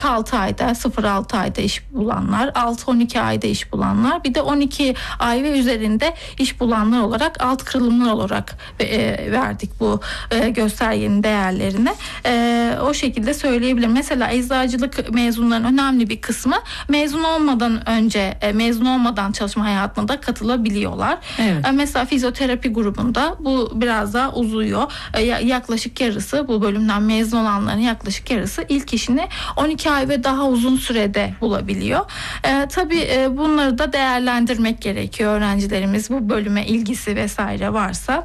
6 ayda, 0-6 ayda iş bulanlar, 6-12 ayda iş bulanlar, bir de 12 ay ve üzerinde iş bulanlar olarak alt kırılımlar olarak verdik bu göstergenin değerlerini. O şekilde söyleyebilirim. Mesela eczacılık mezunlarının önemli bir kısmı mezun olmadan çalışma hayatına da katılabiliyorlar. Evet. Mesela fizyoterapi grubunda bu biraz daha uzuyor. Yaklaşık yarısı, bu bölümden mezun olanların yaklaşık yarısı ilk işini 12 ay ve daha uzun sürede bulabiliyor. Tabii bunları da değerlendirmek gerekiyor. Öğrencilerimiz bu bölüme ilgisi vesaire varsa.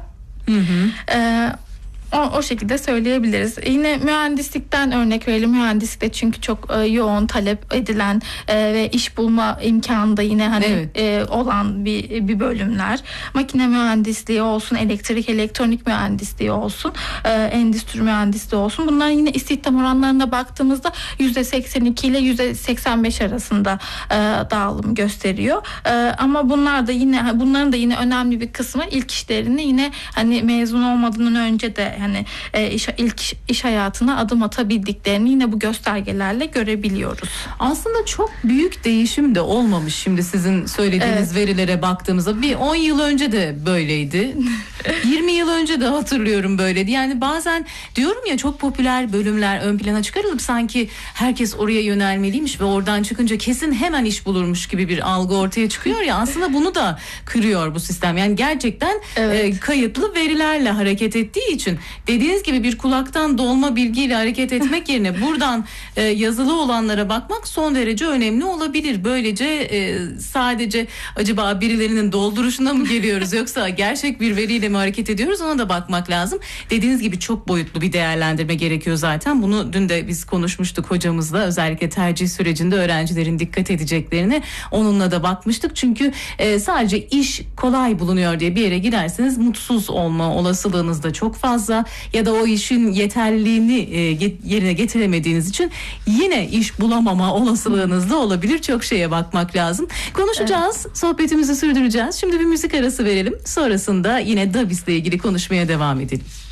O şekilde söyleyebiliriz. Yine mühendislikten örnek verelim. Mühendislikte çünkü çok yoğun talep edilen ve iş bulma imkanı da yine olan bir bölümler. Makine mühendisliği olsun, elektrik elektronik mühendisliği olsun, endüstri mühendisliği olsun. Bunların yine istihdam oranlarına baktığımızda %82 ile %85 arasında dağılım gösteriyor. Ama bunların da yine önemli bir kısmı ilk işlerini yine hani mezun olmadan önce de ilk iş hayatına adım atabildiklerini yine bu göstergelerle görebiliyoruz. Aslında çok büyük değişim de olmamış şimdi sizin söylediğiniz verilere baktığımızda. Bir 10 yıl önce de böyleydi. 20 yıl önce de hatırlıyorum böyleydi. Yani bazen diyorum ya, çok popüler bölümler ön plana çıkarılıp sanki herkes oraya yönelmeliymiş ve oradan çıkınca kesin hemen iş bulurmuş gibi bir algı ortaya çıkıyor ya. Aslında bunu da kırıyor bu sistem. Yani gerçekten kayıtlı verilerle hareket ettiği için dediğiniz gibi bir kulaktan dolma bilgiyle hareket etmek yerine buradan yazılı olanlara bakmak son derece önemli olabilir. Böylece sadece acaba birilerinin dolduruşuna mı geliyoruz yoksa gerçek bir veriyle mi hareket ediyoruz, ona da bakmak lazım. Dediğiniz gibi çok boyutlu bir değerlendirme gerekiyor zaten. Bunu dün de biz konuşmuştuk hocamızla. Özellikle tercih sürecinde öğrencilerin dikkat edeceklerini onunla da bakmıştık. Çünkü sadece iş kolay bulunuyor diye bir yere giderseniz mutsuz olma olasılığınız da çok fazla. Ya da o işin yeterliliğini yerine getiremediğiniz için yine iş bulamama olasılığınız da olabilir. Çok şeye bakmak lazım. Konuşacağız, sohbetimizi sürdüreceğiz. Şimdi bir müzik arası verelim. Sonrasında yine DABİS'le ilgili konuşmaya devam edelim.